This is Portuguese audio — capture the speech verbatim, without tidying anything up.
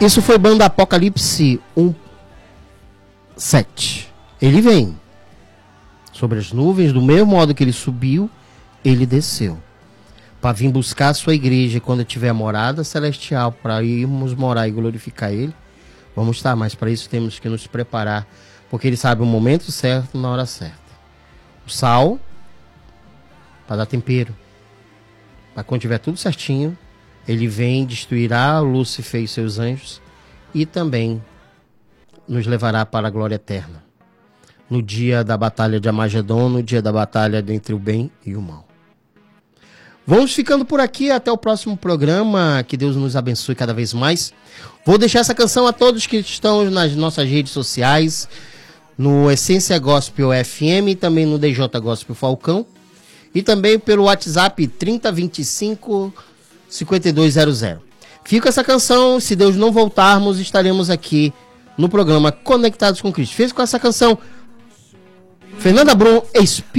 Isso foi banda Apocalipse um, sete. Ele vem sobre as nuvens, do mesmo modo que ele subiu, ele desceu. Para vir buscar a sua igreja quando tiver morada celestial, para irmos morar e glorificar ele. Vamos estar, mas para isso temos que nos preparar, porque ele sabe o momento certo, na hora certa. O sal, para dar tempero. Para quando tiver tudo certinho, ele vem, destruirá Lúcifer e seus anjos e também nos levará para a glória eterna. No dia da batalha de Armagedon, no dia da batalha entre o bem e o mal. Vamos ficando por aqui, até o próximo programa, que Deus nos abençoe cada vez mais. Vou deixar essa canção a todos que estão nas nossas redes sociais, no Essência Gospel F M e também no D J Gospel Falcão, e também pelo WhatsApp trinta, vinte e cinco, cinquenta e dois zero zero. Fica essa canção, se Deus não voltarmos, estaremos aqui no programa Conectados com Cristo. Fez com essa canção Fernanda Brum, Espírito